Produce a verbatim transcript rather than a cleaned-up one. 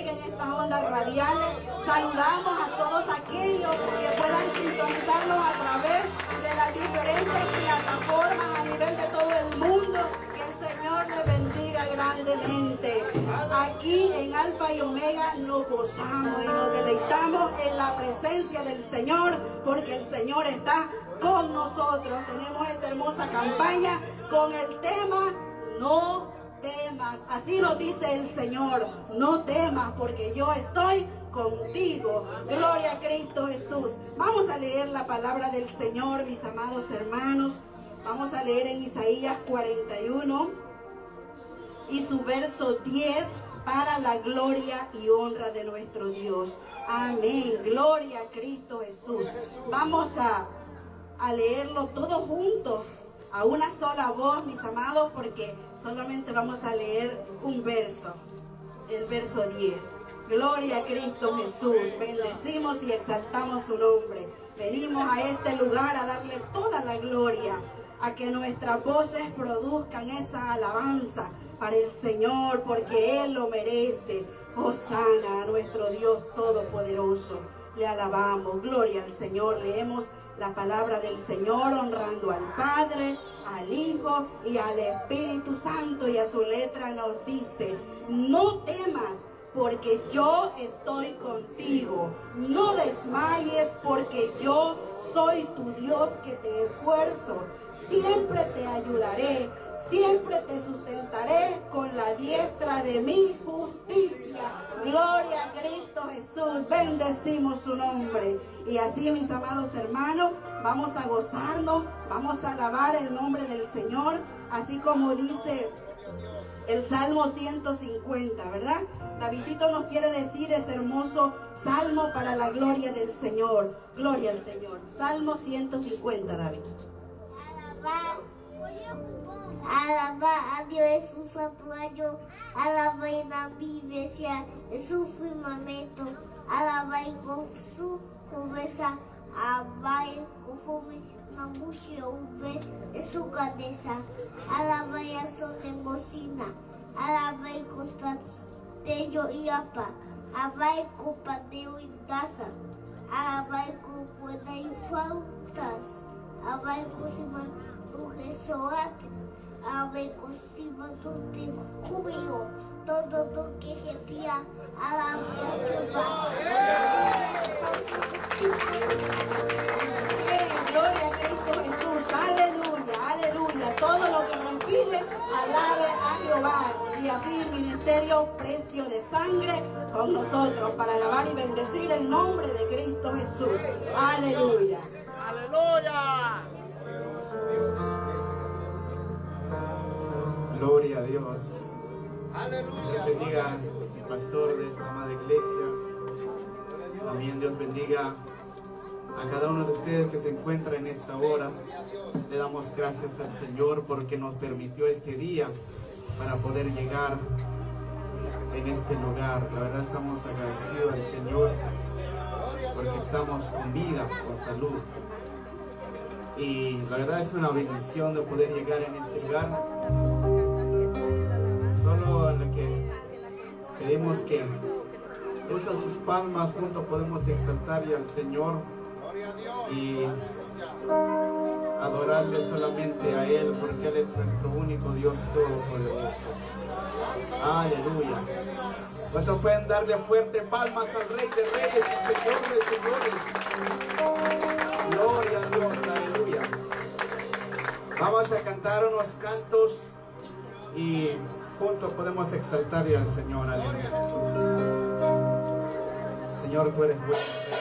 lleguen estas ondas radiales. Saludamos a todos aquellos que puedan sintonizarnos a través de las diferentes plataformas a nivel de todo el mundo. Que el Señor les bendiga grandemente. Aquí en Alfa y Omega nos gozamos y nos deleitamos en la presencia del Señor, porque el Señor está con nosotros. Tenemos esta hermosa campaña con el tema No temas. Así nos dice el Señor: no temas, porque yo estoy contigo. Gloria a Cristo Jesús. Vamos a leer la palabra del Señor, mis amados hermanos. Vamos a leer en Isaías cuarenta y uno y su verso diez, para la gloria y honra de nuestro Dios. Amén. Gloria a Cristo Jesús. Vamos a, a leerlo todos juntos, a una sola voz, mis amados, porque solamente vamos a leer un verso, el verso diez. Gloria a Cristo Jesús. Bendecimos y exaltamos su nombre. Venimos a este lugar a darle toda la gloria, a que nuestras voces produzcan esa alabanza para el Señor, porque Él lo merece. Hosana a nuestro Dios Todopoderoso. Le alabamos. Gloria al Señor. Leemos la palabra del Señor honrando al Padre, al Hijo y al Espíritu Santo. Y a su letra nos dice: no temas, porque yo estoy contigo. No desmayes, porque yo soy tu Dios que te esfuerzo. Siempre te ayudaré, siempre te sustentaré con la diestra de mi justicia. Gloria a Cristo Jesús. Bendecimos su nombre. Y así, mis amados hermanos, vamos a gozarnos, vamos a alabar el nombre del Señor, así como dice el Salmo ciento cincuenta, ¿verdad? Davidito nos quiere decir ese hermoso salmo para la gloria del Señor. Gloria al Señor. Salmo ciento cincuenta, David. Alaba, alaba a Dios en su santuario, alaba en la iglesia, en su firmamento, alaba con su pobreza, alaba conforme una muchedumbre de su cabeza, alaba a son de bocina, alaba con salterio y arpa, alaba con pandero y danza, alaba con cuerda y flautas, alaba con resoantes, ave cima de júbilo, todo lo que se pía a la Jehová. Gloria a Cristo Jesús. Aleluya, aleluya. Todo lo que respire, alabe a Jehová. Y así el ministerio Precio de Sangre con nosotros para alabar y bendecir el nombre de Cristo Jesús. Aleluya. Aleluya. Gloria a Dios. Aleluya. Dios bendiga al pastor de esta amada iglesia. También Dios bendiga a cada uno de ustedes que se encuentra en esta hora. Le damos gracias al Señor porque nos permitió este día para poder llegar en este lugar. La verdad estamos agradecidos al Señor porque estamos con vida, con salud. Y la verdad es una bendición de poder llegar en este lugar. Solo lo que pedimos que usa sus palmas, juntos podemos exaltar al Señor y adorarle solamente a Él, porque Él es nuestro único Dios todopoderoso. Aleluya. ¿Cuántos pueden darle fuerte palmas al Rey de Reyes y Señor de Señores? Gloria a Dios, aleluya. Vamos a cantar unos cantos y juntos podemos exaltar al Señor, aleluya. Señor, tú eres bueno.